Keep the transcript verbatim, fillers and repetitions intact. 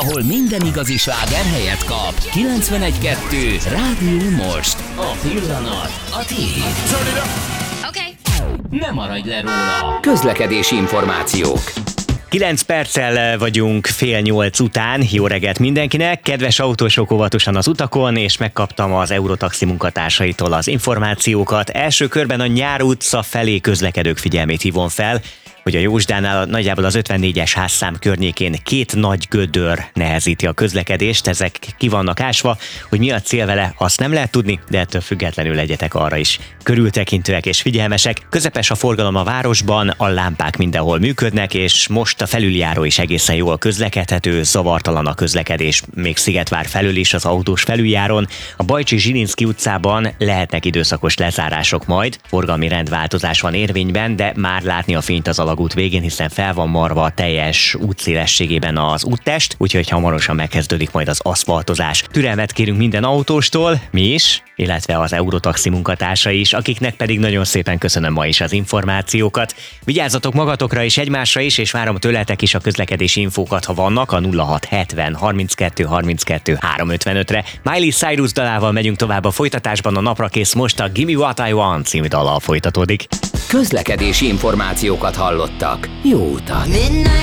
ahol minden igazi sláger helyet kap. kilencvenegy kettő Rádió Most. A pillanat a tiéd. Okay. Ne maradj le róla. Közlekedési információk. kilenc perccel vagyunk fél nyolc után. Jó reggelt mindenkinek! Kedves autósok, óvatosan az utakon, és megkaptam az Eurotaxi munkatársaitól az információkat. Első körben a Nyár utca felé közlekedők figyelmét hívom fel, hogy a Jósdánál nagyjából az ötvennégyes házszám környékén két nagy gödör nehezíti a közlekedést, ezek ki vannak ásva, hogy mi a cél vele, azt nem lehet tudni, de ettől függetlenül legyetek arra is körültekintőek és figyelmesek. Közepes a forgalom a városban, a lámpák mindenhol működnek, és most a felüljáró is egészen jól közlekedhető, zavartalan a közlekedés, még Szigetvár felül is az autós felüljáron. A Bajcsi-Zsilinszky utcában lehetnek időszakos lezárások majd, forgalmi rendváltozás van érvényben, de már látni a fényt az alagút végén, hiszen fel van marva a teljes útszélességében az úttest, úgyhogy hamarosan megkezdődik majd az aszfaltozás. Türelmet kérünk minden autóstól, mi is, illetve az Eurotaxi munkatársai is, akiknek pedig nagyon szépen köszönöm ma is az információkat. Vigyázzatok magatokra és egymásra is, és várom tőletek is a közlekedési infókat, ha vannak, a nulla hat hetven harminckettő harminckettő háromszázötvenötre. Miley Cyrus dalával megyünk tovább a folytatásban, a napra kész most a Gimme What I Want című dallal folytatódik. Közlekedési információkat hallottak. Jó utat!